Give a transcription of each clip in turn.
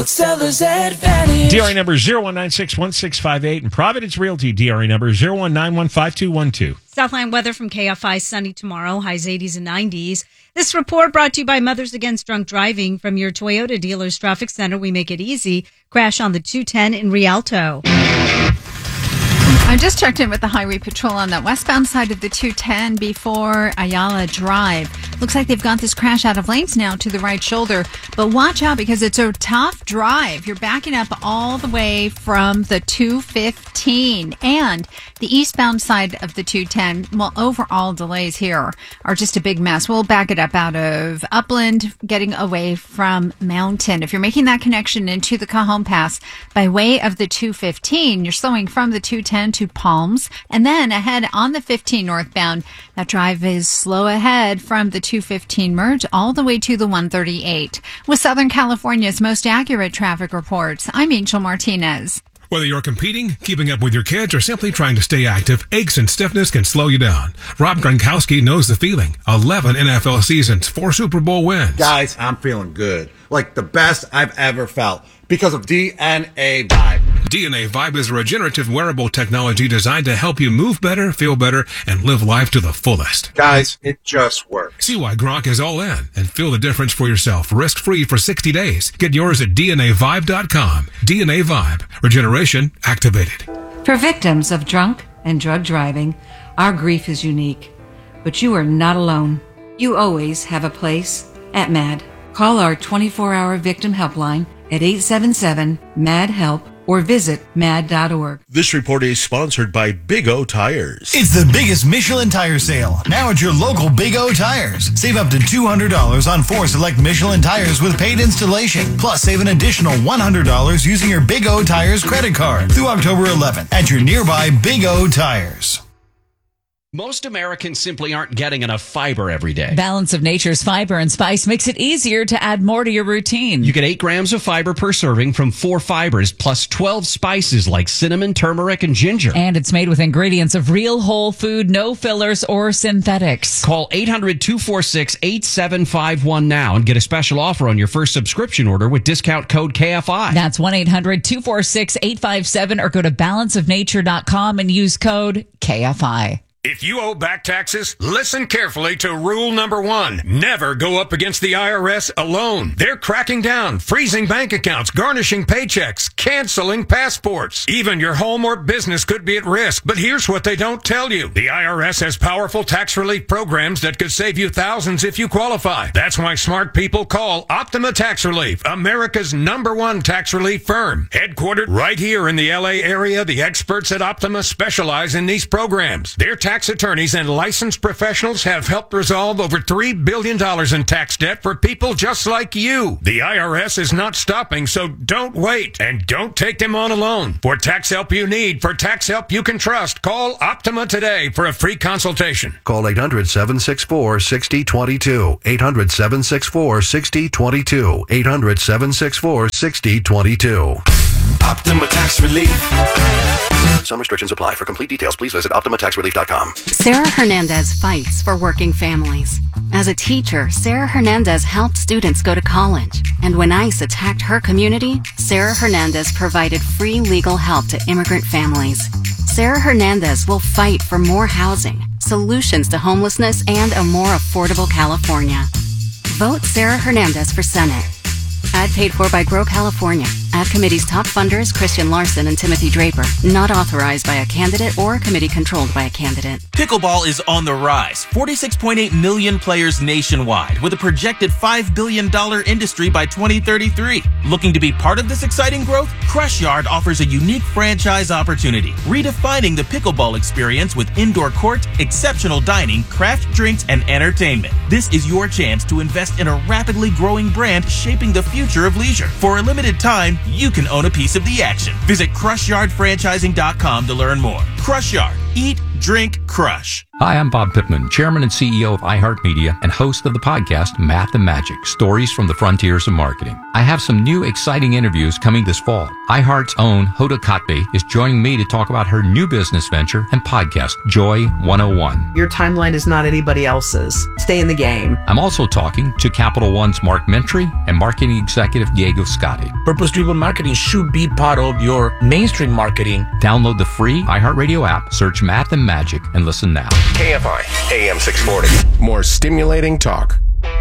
Seller's Advantage. DRA number 01961658 and Providence Realty DRA number 019152212. Southline weather from KFI. Sunny tomorrow, highs 80s and 90s. This report brought to you by Mothers Against Drunk Driving. From your Toyota dealer's traffic center, we make it easy. Crash on the 210 in Rialto. I just checked in with the Highway Patrol on that westbound side of the 210 before Ayala Drive. Looks like they've got this crash out of lanes now to the right shoulder. But watch out because it's a tough drive. You're backing up all the way from the 215 and the eastbound side of the 210. Well, overall delays here are just a big mess. We'll back it up out of Upland, getting away from Mountain. If you're making that connection into the Cajon Pass by way of the 215, you're slowing from the 210 to Palms, and then ahead on the 15 northbound. That drive is slow ahead from the 215 merge all the way to the 138. With Southern California's most accurate traffic reports, I'm Angel Martinez. Whether you're competing, keeping up with your kids, or simply trying to stay active, aches and stiffness can slow you down. Rob Gronkowski knows the feeling. 11 NFL seasons, 4 Super Bowl wins. Guys, I'm feeling good. Like the best I've ever felt because of DNA Vibe. DNA Vibe is a regenerative wearable technology designed to help you move better, feel better, and live life to the fullest. Guys, it just works. See why Gronk is all in and feel the difference for yourself risk-free for 60 days. Get yours at DNAVibe.com. DNA Vibe. Regeneration activated. For victims of drunk and drug driving, our grief is unique. But you are not alone. You always have a place at MAD. Call our 24-hour victim helpline at 877-MAD-HELP or visit mad.org. This report is sponsored by Big O Tires. It's the biggest Michelin tire sale. Now at your local Big O Tires. Save up to $200 on 4 select Michelin tires with paid installation. Plus, save an additional $100 using your Big O Tires credit card through October 11th at your nearby Big O Tires. Most Americans simply aren't getting enough fiber every day. Balance of Nature's fiber and spice makes it easier to add more to your routine. You get 8 grams of fiber per serving from 4 fibers, plus 12 spices like cinnamon, turmeric, and ginger. And it's made with ingredients of real whole food, no fillers or synthetics. Call 800-246-8751 now and get a special offer on your first subscription order with discount code KFI. That's 1-800-246-857 or go to balanceofnature.com and use code KFI. If you owe back taxes, listen carefully to rule number 1. Never go up against the IRS alone. They're cracking down, freezing bank accounts, garnishing paychecks, canceling passports. Even your home or business could be at risk. But here's what they don't tell you. The IRS has powerful tax relief programs that could save you thousands if you qualify. That's why smart people call Optima Tax Relief, America's #1 tax relief firm. Headquartered right here in the LA area, the experts at Optima specialize in these programs. Their tax attorneys and licensed professionals have helped resolve over $3 billion in tax debt for people just like you. The IRS is not stopping, so don't wait. And don't take them on alone. For tax help you need, for tax help you can trust, call Optima today for a free consultation. Call 800-764-6022. 800-764-6022. 800-764-6022. Optima Tax Relief. Some restrictions apply. For complete details, please visit OptimaTaxRelief.com. Sarah Hernandez fights for working families. As a teacher, Sarah Hernandez helped students go to college. And when ICE attacked her community, Sarah Hernandez provided free legal help to immigrant families. Sarah Hernandez will fight for more housing, solutions to homelessness, and a more affordable California. Vote Sarah Hernandez for Senate. Ad paid for by Grow California. Ad committee's top funders Christian Larson and Timothy Draper. Not authorized by a candidate or a committee controlled by a candidate. Pickleball is on the rise. 46.8 million players nationwide with a projected $5 billion industry by 2033. Looking to be part of this exciting growth? Crush Yard offers a unique franchise opportunity, redefining the pickleball experience with indoor court, exceptional dining, craft drinks, and entertainment. This is your chance to invest in a rapidly growing brand shaping the future of leisure. For a limited time, you can own a piece of the action. Visit CrushYardFranchising.com to learn more. Crush Yard. Eat, drink, crush. Hi, I'm Bob Pittman, Chairman and CEO of iHeartMedia and host of the podcast Math and Magic, Stories from the Frontiers of Marketing. I have some new exciting interviews coming this fall. iHeart's own Hoda Kotb is joining me to talk about her new business venture and podcast, Joy 101. Your timeline is not anybody else's. Stay in the game. I'm also talking to Capital One's Mark Mentry and marketing executive Diego Scotti. Purpose-driven marketing should be part of your mainstream marketing. Download the free iHeartRadio app, search Math and Magic, and listen now. KFI, AM 640. More stimulating talk.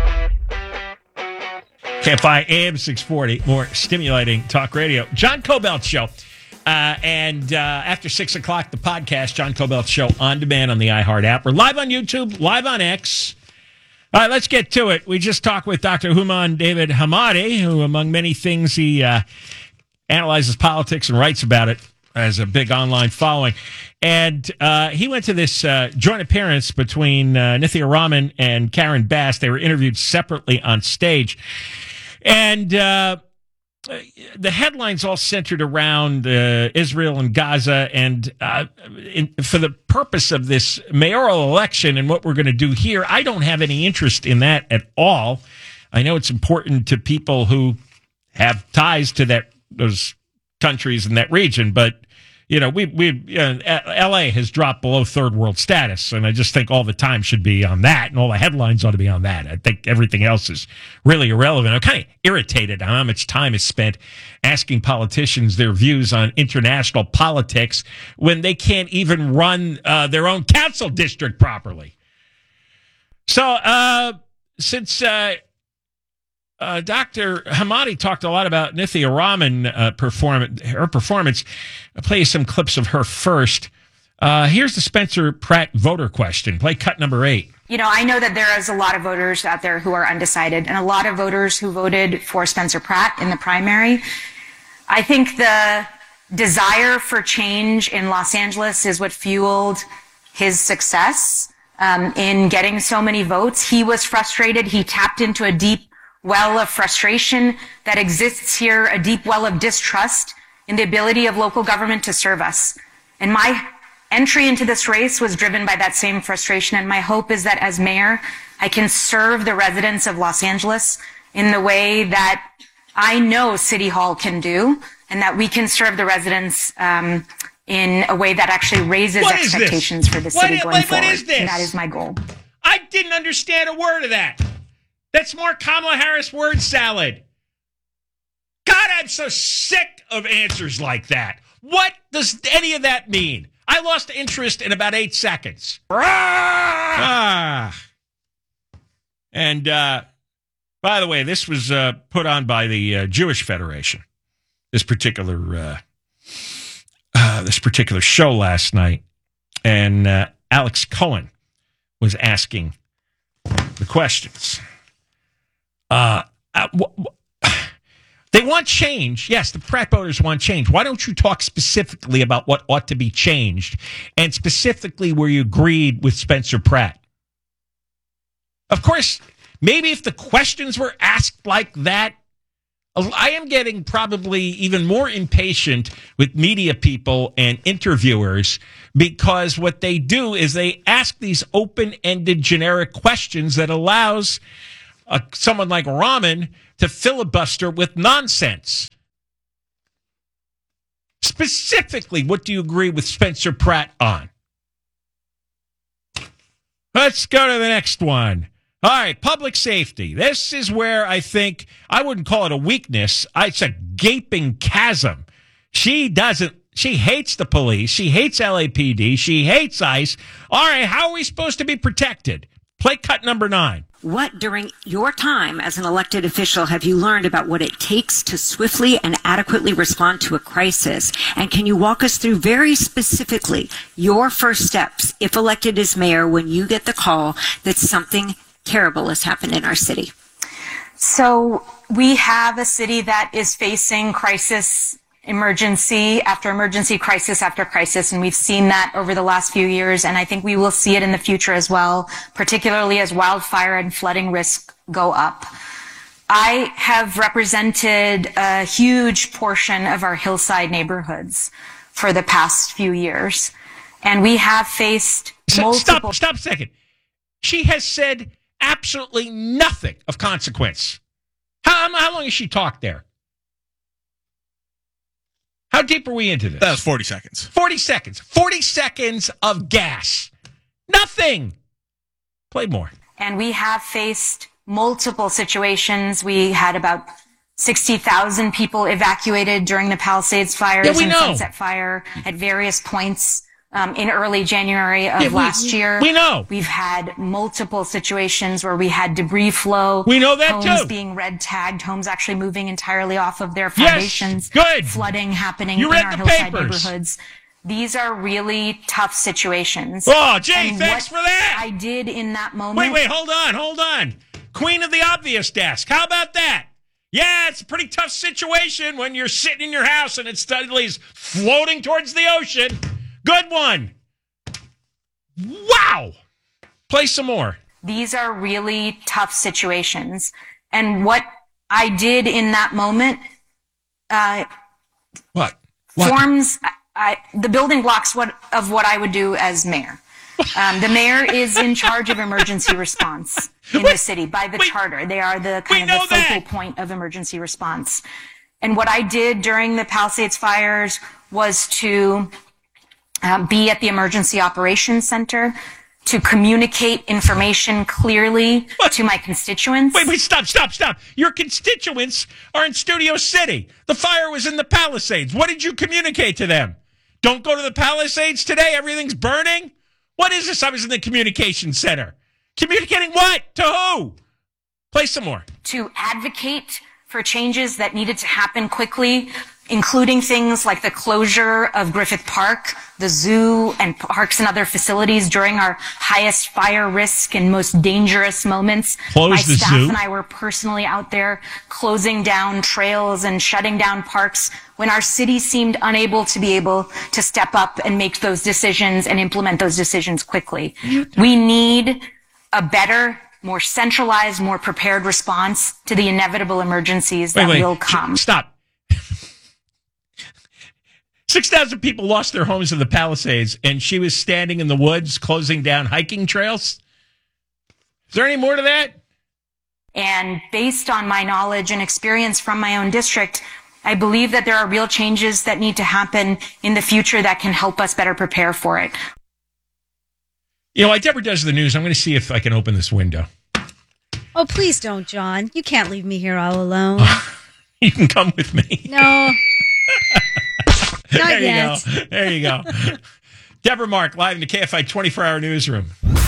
KFI, AM 640. More stimulating talk radio. John Cobelt Show. And after 6 o'clock, the podcast, John Cobelt Show, on demand on the iHeart app. We're live on YouTube, live on X. All right, let's get to it. We just talked with Dr. Houman David Hamady, who, among many things, he analyzes politics and writes about it, as a big online following. And he went to this joint appearance between Nithya Raman and Karen Bass. They were interviewed separately on stage. And the headlines all centered around Israel and Gaza. And for the purpose of this mayoral election and what we're going to do here, I don't have any interest in that at all. I know it's important to people who have ties to those countries in that region, but LA has dropped below third world status, and I just think all the time should be on that, and all the headlines ought to be on that. I think everything else is really irrelevant. I'm kind of irritated on how much time is spent asking politicians their views on international politics when they can't even run their own council district properly. So since Dr. Hamady talked a lot about Nithya Raman her performance. I'll play you some clips of her first. Here's the Spencer Pratt voter question. Play cut number 8. I know that there is a lot of voters out there who are undecided and a lot of voters who voted for Spencer Pratt in the primary. I think the desire for change in Los Angeles is what fueled his success in getting so many votes. He was frustrated. He tapped into a deep well of frustration that exists here, a deep well of distrust in the ability of local government to serve us. And my entry into this race was driven by that same frustration. And my hope is that as mayor, I can serve the residents of Los Angeles in the way that I know City Hall can do, and that we can serve the residents in a way that actually raises expectations for the city going forward. What is this? And that is my goal. I didn't understand a word of that. That's more Kamala Harris word salad. God, I'm so sick of answers like that. What does any of that mean? I lost interest in about 8 seconds. And by the way, this was put on by the Jewish Federation. This particular show last night, and Alex Cohen was asking the questions. They want change. Yes, the Pratt voters want change. Why don't you talk specifically about what ought to be changed, and specifically where you agreed with Spencer Pratt? Of course, maybe if the questions were asked like that, I am getting probably even more impatient with media people and interviewers, because what they do is they ask these open-ended generic questions that allows someone like Raman to filibuster with nonsense. Specifically, what do you agree with Spencer Pratt on? Let's go to the next one. All right, public safety. This is where I think, I wouldn't call it a weakness. It's a gaping chasm. She hates the police. She hates LAPD. She hates ICE. All right, how are we supposed to be protected? Play cut number 9. What, during your time as an elected official, have you learned about what it takes to swiftly and adequately respond to a crisis? And can you walk us through very specifically your first steps, if elected as mayor, when you get the call that something terrible has happened in our city? So we have a city that is facing crisis, emergency after emergency, crisis after crisis, and we've seen that over the last few years, and I think we will see it in the future as well, particularly as wildfire and flooding risks go up. I have represented a huge portion of our hillside neighborhoods for the past few years, And we have faced multiple... Stop a second. She has said absolutely nothing of consequence. How long has she talked there? How deep are we into this? That was 40 seconds. 40 seconds. 40 seconds of gas. Nothing. Play more. And we have faced multiple situations. We had about 60,000 people evacuated during the Palisades fires and Sunset Fire at various points in early January of last year. We know. We've had multiple situations where we had debris flow. We know that homes too. being red tagged, homes actually moving entirely off of their foundations. Yes, good. Flooding happening You in read our the hillside papers. neighborhoods. These are really tough situations. Oh, Jay, And thanks what for that. I did in that moment. Wait, hold on. Queen of the obvious desk. How about that? Yeah, it's a pretty tough situation when you're sitting in your house and it suddenly is floating towards the ocean. Good one. Wow. Play some more. These are really tough situations. And what I did in that moment What? forms the building blocks of what I would do as mayor. The mayor is in charge of emergency response in the city by the charter. They are the kind of the focal point of emergency response. And what I did during the Palisades fires was to be at the Emergency Operations Center to communicate information clearly to my constituents. Wait, stop. Your constituents are in Studio City. The fire was in the Palisades. What did you communicate to them? Don't go to the Palisades today. Everything's burning. What is this? I was in the communication center. Communicating what? To who? Play some more. To advocate for changes that needed to happen quickly, including things like the closure of Griffith Park, the zoo, and parks and other facilities during our highest fire risk and most dangerous moments. Close My the staff zoo? and I were personally out there closing down trails and shutting down parks when our city seemed unable to be able to step up and make those decisions and implement those decisions quickly. We need a better, more centralized, more prepared response to the inevitable emergencies that will come. Stop. 6,000 people lost their homes in the Palisades, and she was standing in the woods closing down hiking trails. Is there any more to that? And based on my knowledge and experience from my own district, I believe that there are real changes that need to happen in the future that can help us better prepare for it. You know, like Deborah does the news. I'm going to see if I can open this window. Oh, please don't, John. You can't leave me here all alone. You can come with me. No. Not there yet. you go. There you go. Deborah Mark, live in the KFI 24-hour newsroom.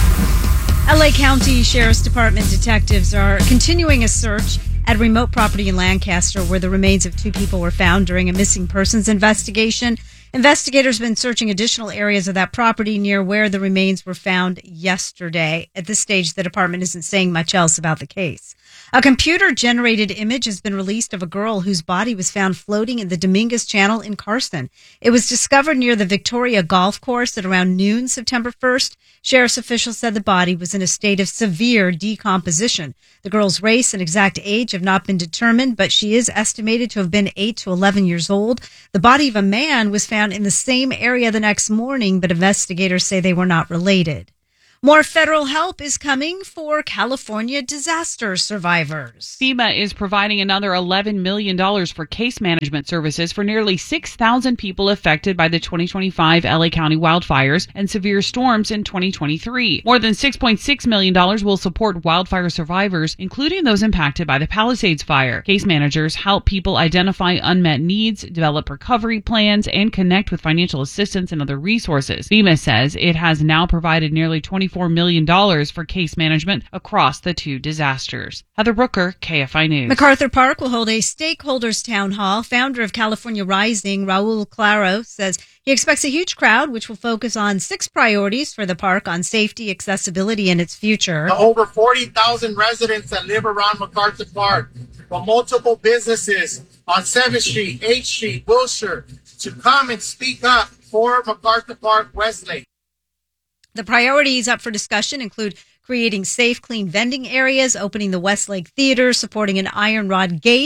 LA County Sheriff's Department detectives are continuing a search at a remote property in Lancaster where the remains of 2 people were found during a missing persons investigation. Investigators have been searching additional areas of that property near where the remains were found yesterday. At this stage, the department isn't saying much else about the case. A computer-generated image has been released of a girl whose body was found floating in the Dominguez Channel in Carson. It was discovered near the Victoria Golf Course at around noon September 1st. Sheriff's officials said the body was in a state of severe decomposition. The girl's race and exact age have not been determined, but she is estimated to have been 8 to 11 years old. The body of a man was found in the same area the next morning, but investigators say they were not related. More federal help is coming for California disaster survivors. FEMA is providing another $11 million for case management services for nearly 6,000 people affected by the 2025 LA County wildfires and severe storms in 2023. More than $6.6 million will support wildfire survivors, including those impacted by the Palisades fire. Case managers help people identify unmet needs, develop recovery plans, and connect with financial assistance and other resources. FEMA says it has now provided nearly $24 million for case management across the 2 disasters. Heather Brooker, KFI News. MacArthur Park will hold a stakeholders town hall. Founder of California Rising, Raul Claro, says he expects a huge crowd, which will focus on 6 priorities for the park on safety, accessibility, and its future. The over 40,000 residents that live around MacArthur Park, from multiple businesses on 7th Street, 8th Street, Wilshire, to come and speak up for MacArthur Park Westlake. The priorities up for discussion include creating safe, clean vending areas, opening the Westlake Theater, supporting an iron rod gate,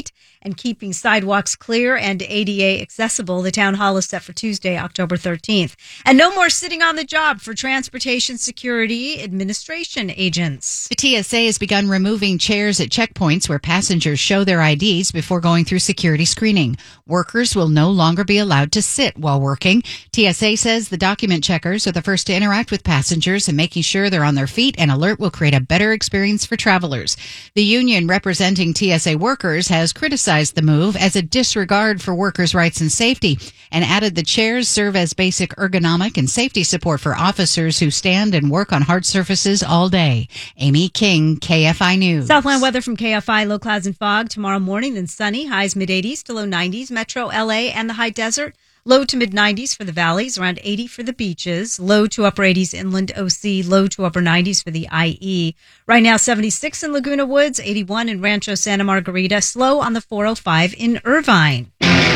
and keeping sidewalks clear and ADA accessible. The town hall is set for Tuesday, October 13th. And no more sitting on the job for Transportation Security Administration agents. The TSA has begun removing chairs at checkpoints where passengers show their IDs before going through security screening. Workers will no longer be allowed to sit while working. TSA says the document checkers are the first to interact with passengers, and making sure they're on their feet and alert will create a better experience for travelers. The union representing TSA workers has criticized the move as a disregard for workers' rights and safety, and added the chairs serve as basic ergonomic and safety support for officers who stand and work on hard surfaces all day. Amy King, KFI News. Southland weather from KFI, low clouds and fog. Tomorrow morning, then sunny, highs mid-80s to low 90s. Metro, LA, and the high desert. Low to mid-90s for the valleys, around 80 for the beaches. Low to upper 80s inland OC, low to upper 90s for the IE. Right now, 76 in Laguna Woods, 81 in Rancho Santa Margarita, slow on the 405 in Irvine.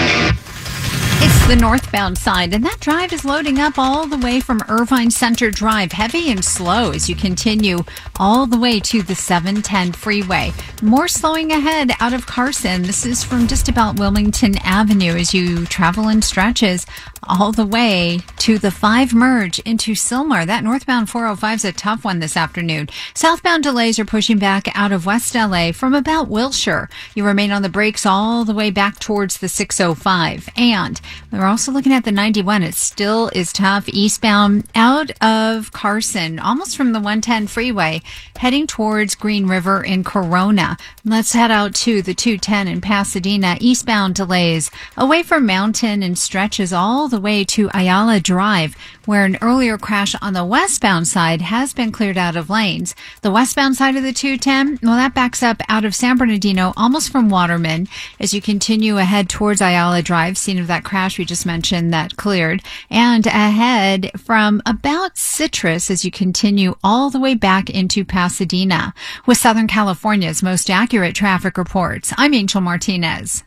It's the northbound side, and that drive is loading up all the way from Irvine Center Drive, heavy and slow as you continue all the way to the 710 freeway. More slowing ahead out of Carson. This is from just about Wilmington Avenue as you travel in stretches all the way to the 5 merge into Sylmar. That northbound 405 is a tough one this afternoon. Southbound delays are pushing back out of West LA from about Wilshire. You remain on the brakes all the way back towards the 605. And we're also looking at the 91. It still is tough eastbound out of Carson, almost from the 110 freeway, heading towards Green River in Corona. Let's head out to the 210 in Pasadena. Eastbound delays away from Mountain and stretches all the way to Ayala Drive, where an earlier crash on the westbound side has been cleared out of lanes. The westbound side of the 210, well, that backs up out of San Bernardino, almost from Waterman, as you continue ahead towards Ayala Drive, scene of that crash we just mentioned that cleared, and ahead from about Citrus as you continue all the way back into Pasadena. With Southern California's most accurate traffic reports, I'm Angel Martinez.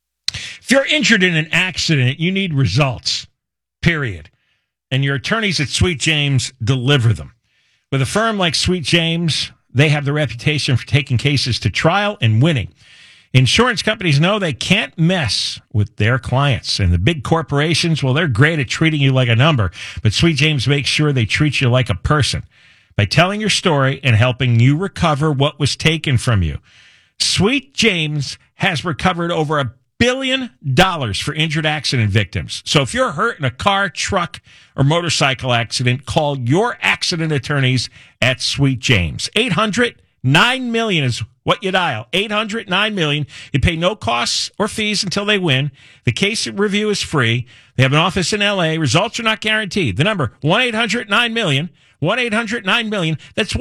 If you're injured in an accident, you need results, period. And your attorneys at Sweet James deliver them. With a firm like Sweet James, they have the reputation for taking cases to trial and winning. Insurance companies know they can't mess with their clients. And the big corporations, well, they're great at treating you like a number. But Sweet James makes sure they treat you like a person by telling your story and helping you recover what was taken from you. Sweet James has recovered over $1 billion for injured accident victims. So if you're hurt in a car, truck, or motorcycle accident, call your accident attorneys at Sweet James. 800-9-MILLION is what you dial. 800-9-MILLION. You pay no costs or fees until they win. The case review is free. They have an office in L.A. Results are not guaranteed. The number, 1-800-9-MILLION. 1-800-9-MILLION. That's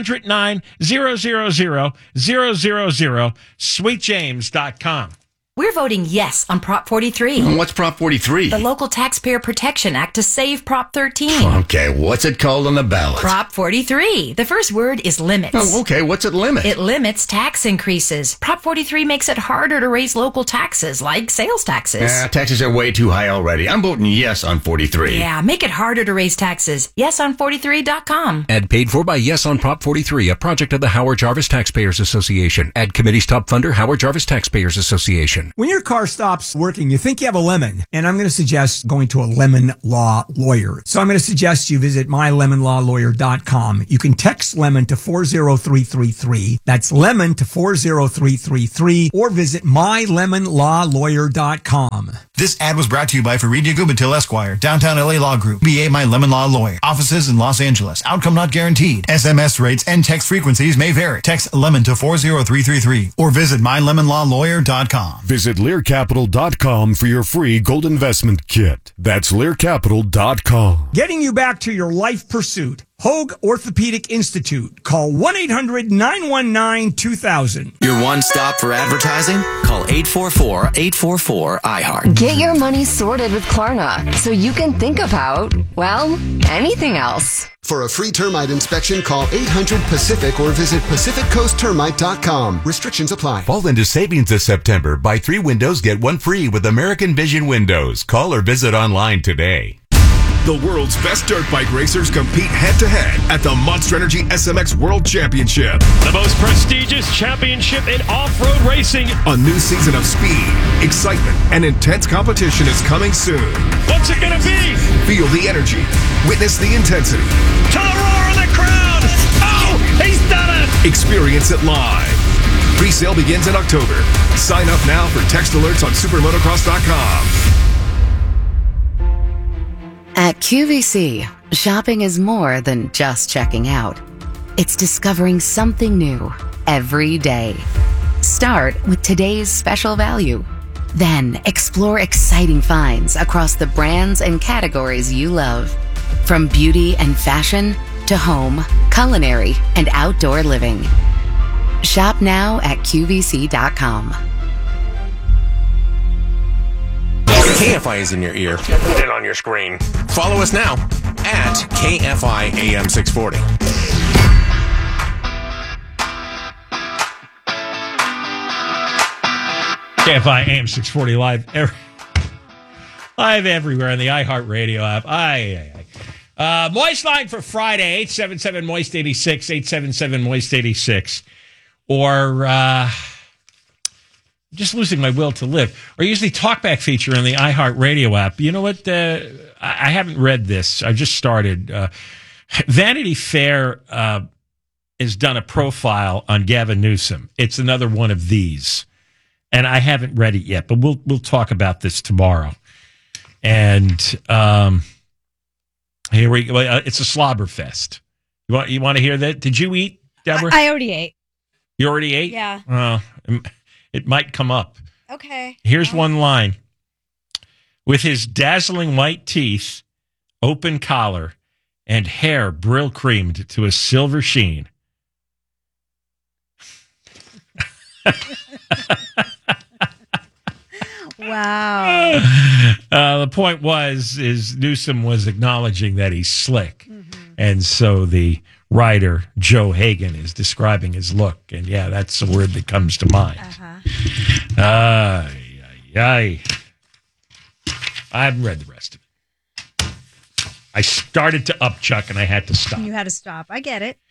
1-800-9-000-000. SweetJames.com. We're voting yes on Prop 43. What's Prop 43? The Local Taxpayer Protection Act to save Prop 13. Okay, what's it called on the ballot? Prop 43. The first word is limits. Oh, okay, what's it limit? It limits tax increases. Prop 43 makes it harder to raise local taxes, like sales taxes. Taxes are way too high already. I'm voting yes on 43. Yeah, make it harder to raise taxes. YesOn43.com. Ad paid for by Yes on Prop 43, a project of the Howard Jarvis Taxpayers Association. Ad committee's top funder, Howard Jarvis Taxpayers Association. When your car stops working, you think you have a lemon, and I'm going to suggest going to a lemon law lawyer. So I'm going to suggest you visit mylemonlawlawyer.com. You can text lemon to 40333. That's lemon to 40333, or visit mylemonlawlawyer.com. This ad was brought to you by Fareed Gubatil Esquire, Downtown LA Law Group, BA My Lemon Law Lawyer. Offices in Los Angeles. Outcome not guaranteed. SMS rates and text frequencies may vary. Text lemon to 40333 or visit mylemonlawlawyer.com. Visit LearCapital.com for your free gold investment kit. That's LearCapital.com. Getting you back to your life pursuit. Hoag Orthopedic Institute. Call 1-800-919-2000. Your one stop for advertising? Call 844-844-iHeart. Get your money sorted with Klarna so you can think about, well, anything else. For a free termite inspection, call 800-PACIFIC or visit PacificCoastTermite.com. Restrictions apply. Fall into savings this September. Buy 3 windows, get 1 free with American Vision Windows. Call or visit online today. The world's best dirt bike racers compete head-to-head at the Monster Energy SMX World Championship. The most prestigious championship in off-road racing. A new season of speed, excitement, and intense competition is coming soon. What's it going to be? Feel the energy. Witness the intensity. To the roar of the crowd! Oh, he's done it! Experience it live. Pre-sale begins in October. Sign up now for text alerts on supermotocross.com. At QVC, shopping is more than just checking out. It's discovering something new every day. Start with today's special value. Then explore exciting finds across the brands and categories you love. From beauty and fashion to home, culinary, and outdoor living. Shop now at QVC.com. KFI is in your ear and on your screen. Follow us now at KFI AM 640. KFI AM 640 live everywhere on the iHeartRadio app. Moist line for Friday, 877-MOIST-86, 877-MOIST-86. Or just losing my will to live. Or use the talkback feature on the iHeartRadio app. You know what? I haven't read this. I just started. Vanity Fair has done a profile on Gavin Newsom. It's another one of these. And I haven't read it yet, but we'll talk about this tomorrow. And here we go. It's a slobber fest. You want to hear that? Did you eat, Deborah? I already ate. You already ate? Yeah. It might come up. Okay. Here's one line. With his dazzling white teeth, open collar, and hair brill creamed to a silver sheen. Wow. The point is Newsom was acknowledging that he's slick. And so the writer, Joe Hagan, is describing his look. And yeah, that's the word that comes to mind. I haven't read the rest of it. I started to upchuck and I had to stop. You had to stop. I get it.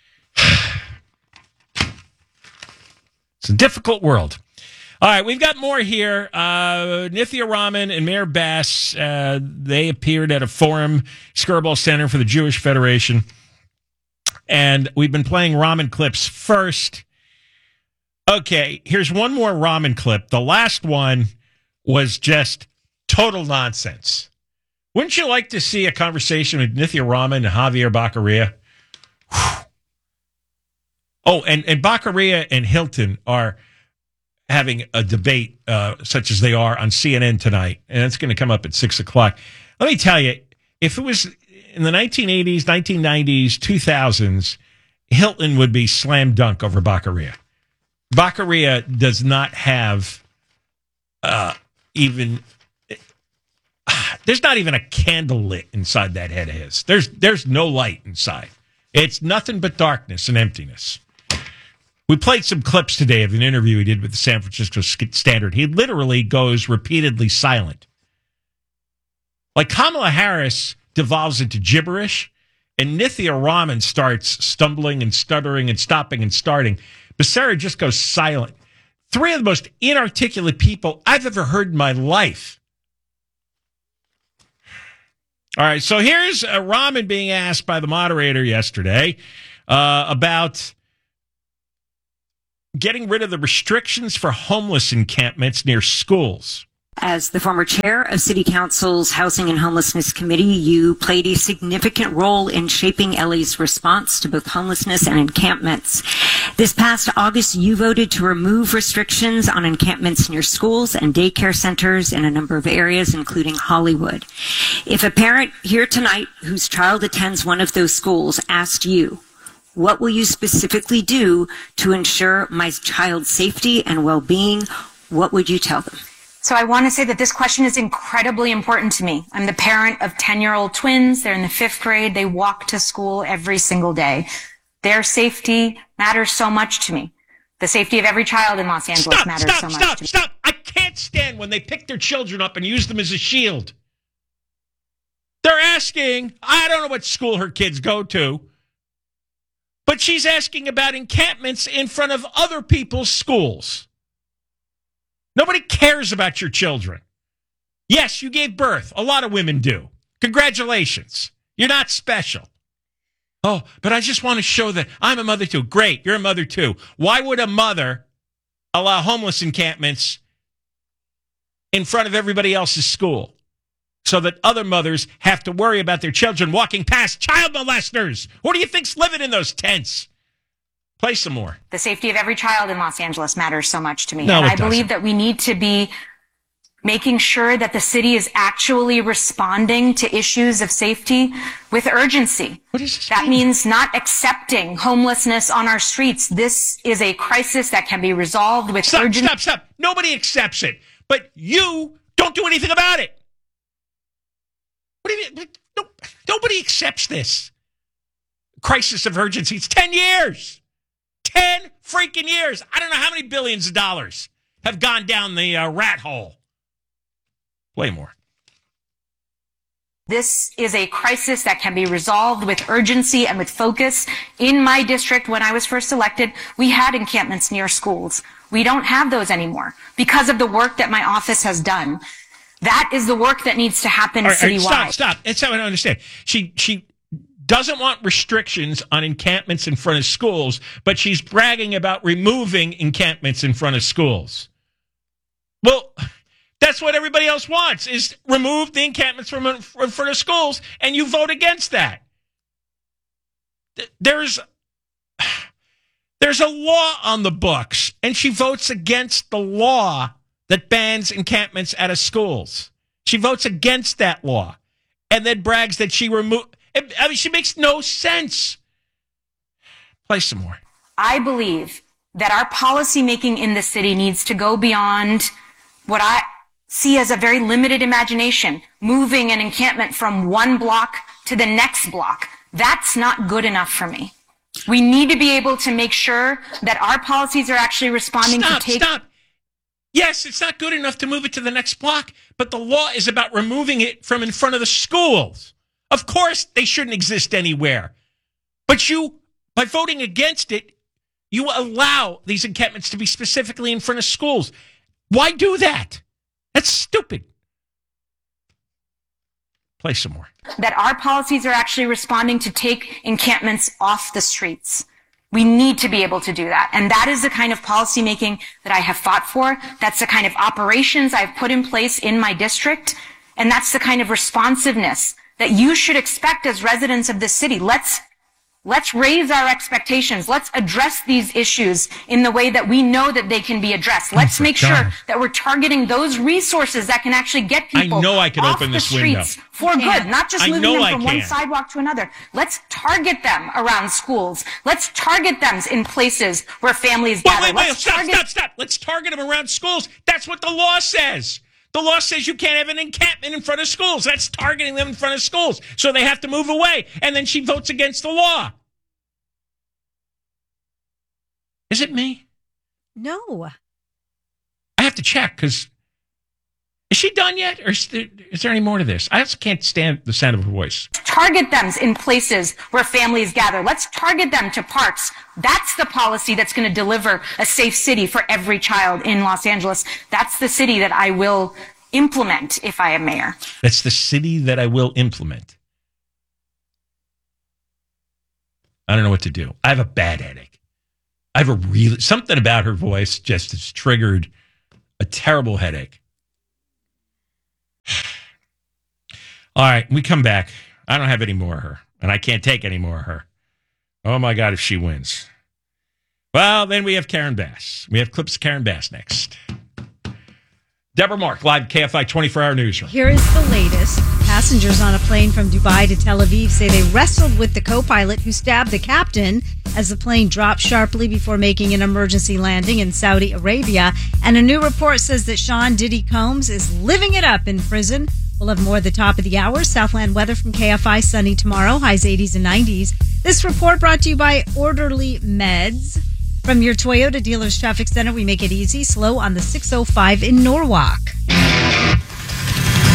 It's a difficult world. All right, we've got more here. Nithya Raman and Mayor Bass, they appeared at a forum, Skirball Center for the Jewish Federation. And we've been playing Raman clips first. Okay, here's one more Raman clip. The last one was just total nonsense. Wouldn't you like to see a conversation with Nithya Raman and Javier Baccaria? Oh, and Baccaria and Hilton are having a debate such as they are on CNN tonight, and it's going to come up at 6 o'clock. Let me tell you, if it was in the 1980s, 1990s, 2000s, Hilton would be slam dunk over Baccaria. Baccaria does not have even... There's not even a candle lit inside that head of his. There's no light inside. It's nothing but darkness and emptiness. We played some clips today of an interview he did with the San Francisco Standard. He literally goes repeatedly silent. Like Kamala Harris devolves into gibberish, and Nithya Raman starts stumbling and stuttering and stopping and starting. Becerra just goes silent. Three of the most inarticulate people I've ever heard in my life. All right, so here's Raman being asked by the moderator yesterday about getting rid of the restrictions for homeless encampments near schools. As the former chair of City Council's Housing and Homelessness Committee, you played a significant role in shaping LA's response to both homelessness and encampments. This past August, you voted to remove restrictions on encampments near schools and daycare centers in a number of areas, including Hollywood. If a parent here tonight whose child attends one of those schools asked you, what will you specifically do to ensure my child's safety and well-being, what would you tell them? So I want to say that this question is incredibly important to me. I'm the parent of 10-year-old twins. They're in the 5th grade. They walk to school every single day. Their safety matters so much to me. The safety of every child in Los Angeles matters so much to me. Stop! I can't stand when they pick their children up and use them as a shield. They're asking, I don't know what school her kids go to, but she's asking about encampments in front of other people's schools. Nobody cares about your children. Yes, you gave birth. A lot of women do. Congratulations. You're not special. Oh, but I just want to show that I'm a mother too. Great, you're a mother too. Why would a mother allow homeless encampments in front of everybody else's school so that other mothers have to worry about their children walking past child molesters? Who do you think's living in those tents? Play some more. The safety of every child in Los Angeles matters so much to me. No, and it I believe doesn't. that we need to be making sure that the city is actually responding to issues of safety with urgency. What does this That mean? means not accepting homelessness on our streets. This is a crisis that can be resolved with urgency. Stop. Nobody accepts it, but you don't do anything about it. What do you mean? Nobody accepts this crisis of urgency. It's 10 years. 10 freaking years. I don't know how many billions of dollars have gone down the rat hole. Way more. This is a crisis that can be resolved with urgency and with focus. In my district, when I was first elected, we had encampments near schools. We don't have those anymore because of the work that my office has done. That is the work that needs to happen citywide. Stop. That's how I don't understand. She doesn't want restrictions on encampments in front of schools, but she's bragging about removing encampments in front of schools. Well, that's what everybody else wants, is remove the encampments from in front of schools, and you vote against that. There's a law on the books, and she votes against the law that bans encampments out of schools. She votes against that law and then brags that she removed. I mean, she makes no sense. Play some more. I believe that our policymaking in the city needs to go beyond what I see as a very limited imagination, moving an encampment from one block to the next block. That's not good enough for me. We need to be able to make sure that our policies are actually responding to take... Stop. Yes, it's not good enough to move it to the next block, but the law is about removing it from in front of the schools. Of course, they shouldn't exist anywhere. But you, by voting against it, you allow these encampments to be specifically in front of schools. Why do that? That's stupid. Play some more. That our policies are actually responding to take encampments off the streets. We need to be able to do that. And that is the kind of policymaking that I have fought for. That's the kind of operations I've put in place in my district. And that's the kind of responsiveness that you should expect as residents of this city. Let's raise our expectations. Let's address these issues in the way that we know that they can be addressed. Let's make sure that we're targeting those resources that can actually get people off the streets for good, not just moving them from one sidewalk to another. Let's target them around schools. Let's target them in places where families gather. Stop. Let's target them around schools. That's what the law says. The law says you can't have an encampment in front of schools. That's targeting them in front of schools. So they have to move away. And then she votes against the law. Is it me? No. I have to check because is she done yet? Or is there any more to this? I just can't stand the sound of her voice. Target them in places where families gather. Let's target them to parks. That's the policy that's going to deliver a safe city for every child in Los Angeles. That's the city that I will implement if I am mayor. That's the city that I will implement. I don't know what to do. I have a bad headache. I have something about her voice just has triggered a terrible headache. All right, we come back. I don't have any more of her, and I can't take any more of her. Oh, my God, if she wins. Well, then we have Karen Bass. We have clips of Karen Bass next. Deborah Mark, live KFI 24-hour newsroom. Here is the latest. Passengers on a plane from Dubai to Tel Aviv say they wrestled with the co-pilot who stabbed the captain as the plane dropped sharply before making an emergency landing in Saudi Arabia. And a new report says that Sean Diddy Combs is living it up in prison. We'll have more at the top of the hour. Southland weather from KFI, sunny tomorrow, highs 80s and 90s. This report brought to you by Orderly Meds. From your Toyota Dealers Traffic Center, we make it easy, slow on the 605 in Norwalk.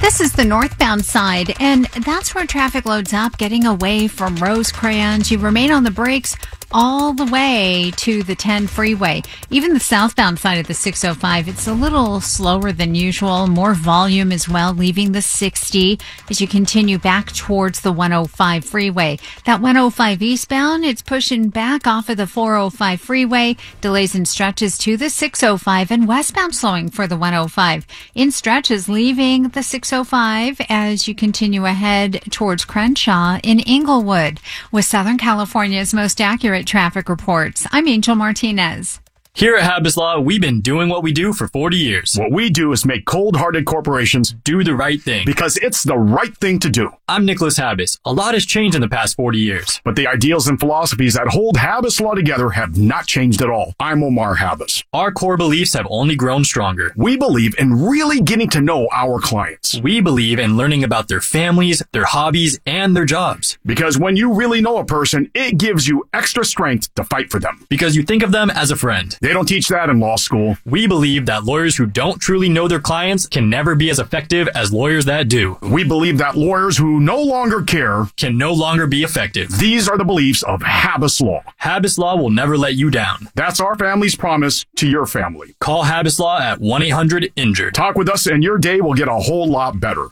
This is the northbound side, and that's where traffic loads up, getting away from Rosecrans. You remain on the brakes all the way to the 10 freeway. Even the southbound side of the 605, it's a little slower than usual. More volume as well, leaving the 60 as you continue back towards the 105 freeway. That 105 eastbound, it's pushing back off of the 405 freeway. Delays in stretches to the 605 and westbound slowing for the 105. In stretches leaving the 605 as you continue ahead towards Crenshaw in Inglewood. With Southern California's most accurate traffic reports, I'm Angel Martinez. Here at Habas Law, we've been doing what we do for 40 years. What we do is make cold-hearted corporations do the right thing. Because it's the right thing to do. I'm Nicholas Habas. A lot has changed in the past 40 years. But the ideals and philosophies that hold Habas Law together have not changed at all. I'm Omar Habas. Our core beliefs have only grown stronger. We believe in really getting to know our clients. We believe in learning about their families, their hobbies, and their jobs. Because when you really know a person, it gives you extra strength to fight for them. Because you think of them as a friend. They don't teach that in law school. We believe that lawyers who don't truly know their clients can never be as effective as lawyers that do. We believe that lawyers who no longer care can no longer be effective. These are the beliefs of Habas Law. Habas Law will never let you down. That's our family's promise to your family. Call Habas Law at 1-800-INJURED. Talk with us and your day will get a whole lot better.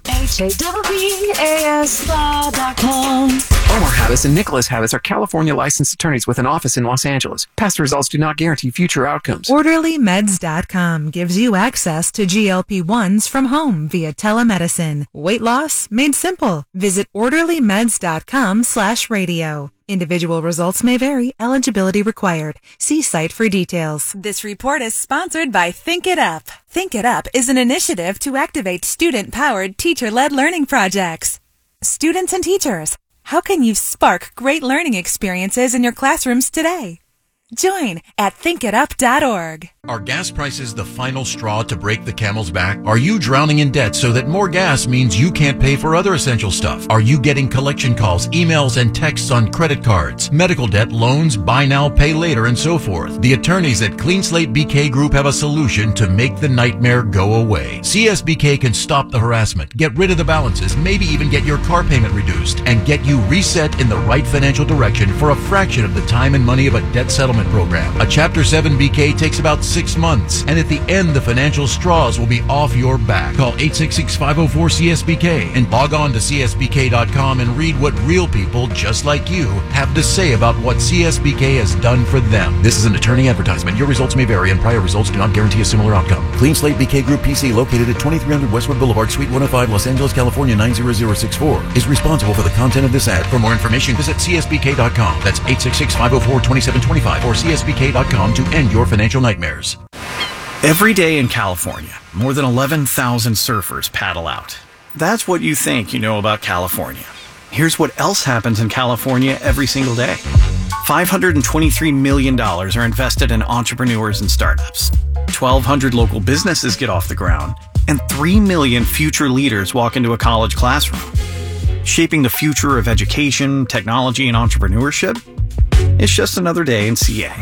HAWASLaw.com. Omar Habas and Nicholas Habas are California licensed attorneys with an office in Los Angeles. Past results do not guarantee future outcomes. OrderlyMeds.com gives you access to GLP-1s from home via telemedicine. Weight loss made simple. Visit OrderlyMeds.com/radio. Individual results may vary. Eligibility required. See site for details. This report is sponsored by Think It Up. Think It Up is an initiative to activate student-powered, teacher-led learning projects. Students and teachers, how can you spark great learning experiences in your classrooms today? Join at thinkitup.org. Are gas prices the final straw to break the camel's back? Are you drowning in debt so that more gas means you can't pay for other essential stuff? Are you getting collection calls, emails, and texts on credit cards, medical debt, loans, buy now, pay later, and so forth? The attorneys at Clean Slate BK Group have a solution to make the nightmare go away. CSBK can stop the harassment, get rid of the balances, maybe even get your car payment reduced, and get you reset in the right financial direction for a fraction of the time and money of a debt settlement program. A Chapter 7 BK takes about 6 months, and at the end, the financial straws will be off your back. Call 866-504-CSBK and log on to CSBK.com and read what real people just like you have to say about what CSBK has done for them. This is an attorney advertisement. Your results may vary, and prior results do not guarantee a similar outcome. Clean Slate BK Group PC, located at 2300 Westwood Boulevard, Suite 105, Los Angeles, California 90064, is responsible for the content of this ad. For more information, visit CSBK.com. That's 866-504-2725 or CSBK.com to end your financial nightmares. Every day in California, more than 11,000 surfers paddle out. That's what you think you know about California. Here's what else happens in California every single day. $523 million are invested in entrepreneurs and startups. 1,200 local businesses get off the ground, and 3 million future leaders walk into a college classroom. Shaping the future of education, technology, and entrepreneurship? It's just another day in CA.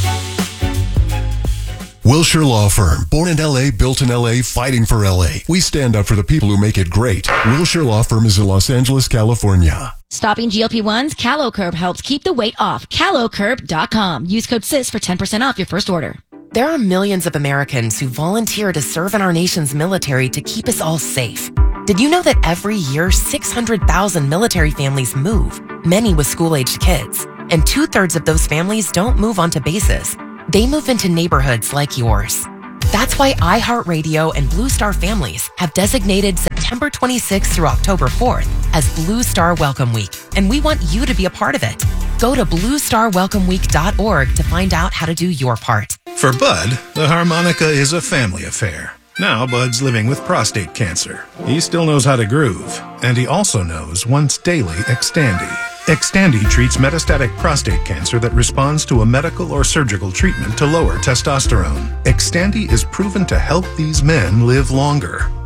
Wilshire Law Firm. Born in L.A., built in L.A., fighting for L.A. We stand up for the people who make it great. Wilshire Law Firm is in Los Angeles, California. Stopping GLP-1s? CaloCurb helps keep the weight off. CaloCurb.com. Use code SIS for 10% off your first order. There are millions of Americans who volunteer to serve in our nation's military to keep us all safe. Did you know that every year 600,000 military families move, many with school-aged kids, and 2/3 of those families don't move onto bases? They move into neighborhoods like yours. That's why iHeartRadio and Blue Star Families have designated September 26th through October 4th as Blue Star Welcome Week, and we want you to be a part of it. Go to bluestarwelcomeweek.org to find out how to do your part. For Bud, the harmonica is a family affair. Now Bud's living with prostate cancer. He still knows how to groove, and he also knows once daily Xtandi. Xtandi treats metastatic prostate cancer that responds to a medical or surgical treatment to lower testosterone. Xtandi is proven to help these men live longer.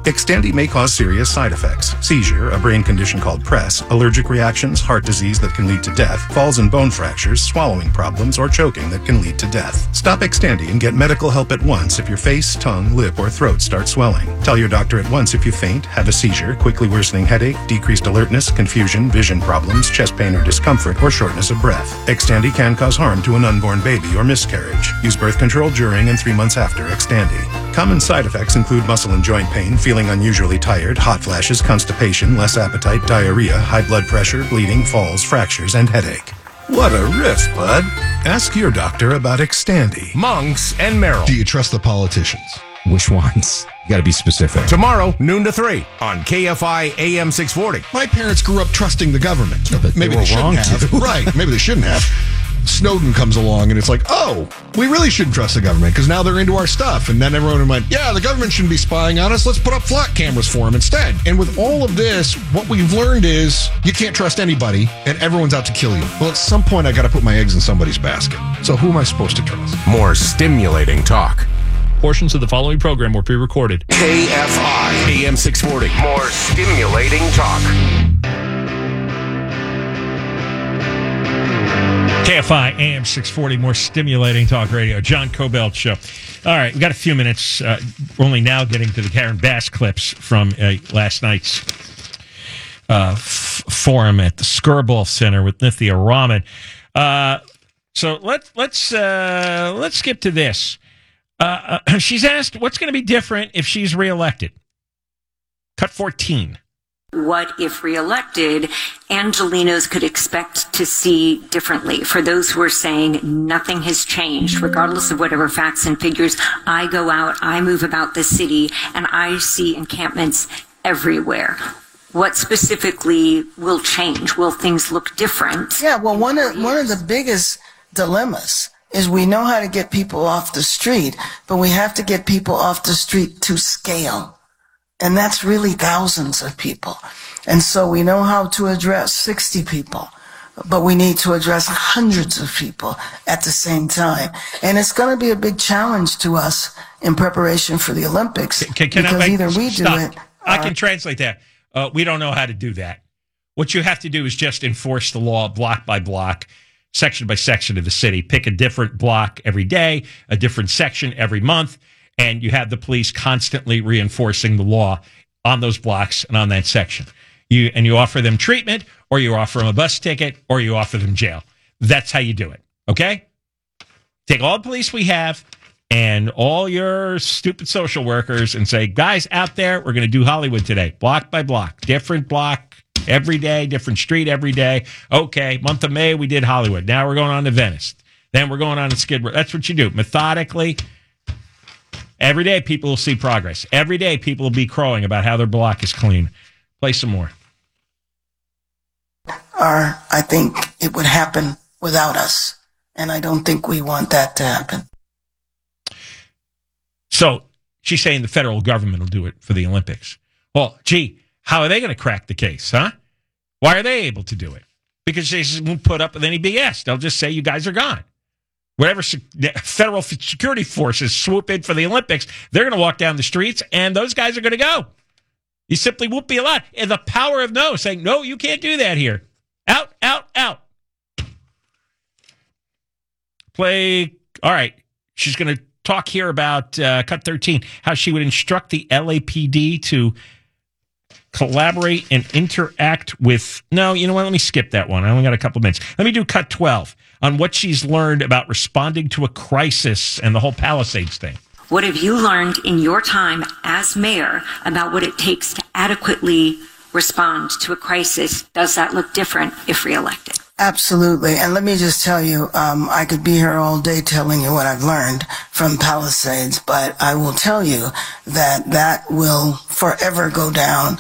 Xtandi may cause serious side effects: seizure, a brain condition called PRESS, allergic reactions, heart disease that can lead to death, falls and bone fractures, swallowing problems, or choking that can lead to death. Stop Xtandi and get medical help at once if your face, tongue, lip, or throat start swelling. Tell your doctor at once if you faint, have a seizure, quickly worsening headache, decreased alertness, confusion, vision problems, chest pain or discomfort, or shortness of breath. Xtandi can cause harm to an unborn baby or miscarriage. Use birth control during and 3 months after Xtandi. Common side effects include muscle and joint pain, feeling unusually tired, hot flashes, constipation, less appetite, diarrhea, high blood pressure, bleeding, falls, fractures, and headache. What a riff, bud. Ask your doctor about Xtandi. Monks and Merrill. Do you trust the politicians? Which ones? You got to be specific. Tomorrow, noon to 3 on KFI AM 640. My parents grew up trusting the government. Maybe were they shouldn't wrong have. to. Right. Maybe they shouldn't have. Snowden comes along and it's like, oh, we really shouldn't trust the government because now they're into our stuff. And then everyone went, yeah, the government shouldn't be spying on us. Let's put up flat cameras for them instead. And with all of this, what we've learned is you can't trust anybody and everyone's out to kill you. Well, at some point, I got to put my eggs in somebody's basket. So who am I supposed to trust? More stimulating talk. Portions of the following program were pre-recorded. KFI AM 640. More stimulating talk. KFI AM 640, more stimulating talk radio. John Cobelt Show. All right, we got a few minutes. We're only now getting to the Karen Bass clips from last night's forum at the Skirball Center with Nithya Rahman. So let's skip to this. She's asked what's going to be different if she's reelected. Cut 14. What, if reelected, Angelenos could expect to see differently? For those who are saying nothing has changed, regardless of whatever facts and figures, I go out, I move about the city, and I see encampments everywhere. What specifically will change? Will things look different? Yeah, well, one of the biggest dilemmas is we know how to get people off the street, but we have to get people off the street to scale. And that's really thousands of people. And so we know how to address 60 people, but we need to address hundreds of people at the same time. And it's going to be a big challenge to us in preparation for the Olympics. Because either we do it. I can translate that. We don't know how to do that. What you have to do is just enforce the law block by block, section by section of the city. Pick a different block every day, a different section every month. And you have the police constantly reinforcing the law on those blocks and on that section. You offer them treatment, or you offer them a bus ticket, or you offer them jail. That's how you do it, okay? Take all the police we have and all your stupid social workers and say, guys out there, we're going to do Hollywood today, block by block, different block every day, different street every day. Okay, month of May, we did Hollywood. Now we're going on to Venice. Then we're going on to Skid Row. That's what you do, methodically. Every day, people will see progress. Every day, people will be crowing about how their block is clean. Play some more. I think it would happen without us, and I don't think we want that to happen. So she's saying the federal government will do it for the Olympics. Well, gee, how are they going to crack the case, huh? Why are they able to do it? Because they just won't put up with any BS. They'll just say, you guys are gone. Whatever federal security forces swoop in for the Olympics, they're going to walk down the streets, and those guys are going to go. You simply won't be allowed. And the power of no, saying, no, you can't do that here. Out, out, out. Play. All right. She's going to talk here about Cut 13, how she would instruct the LAPD to collaborate and interact with... No, you know what? Let me skip that one. I only got a couple minutes. Let me do Cut 12 on what she's learned about responding to a crisis and the whole Palisades thing. What have you learned in your time as mayor about what it takes to adequately respond to a crisis? Does that look different if reelected? Absolutely. And let me just tell you, I could be here all day telling you what I've learned from Palisades, but I will tell you that that will forever go down